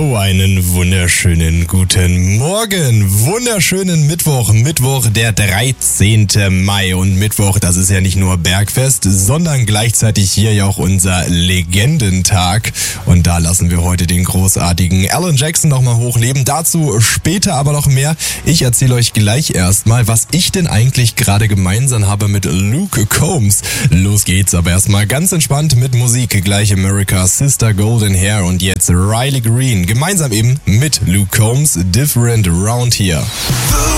So einen wunderschönen guten Morgen, wunderschönen Mittwoch, der 13. Mai und Mittwoch, das ist ja nicht nur Bergfest, sondern gleichzeitig hier ja auch unser Legendentag und da lassen wir heute den großartigen Alan Jackson nochmal hochleben, dazu später aber noch mehr. Ich erzähle euch gleich erstmal, was ich denn eigentlich gerade gemeinsam habe mit Luke Combs. Los geht's, aber erstmal ganz entspannt mit Musik, gleich America's Sister Golden Hair und jetzt Riley Green, gemeinsam eben mit Luke Combs, Different Round Here.